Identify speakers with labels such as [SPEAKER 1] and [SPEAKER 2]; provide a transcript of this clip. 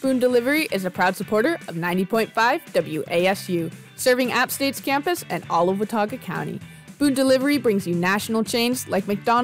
[SPEAKER 1] Boone Delivery is a proud supporter of 90.5 WASU, serving App State's campus and all of Watauga County. Boone Delivery brings you national chains like McDonald's,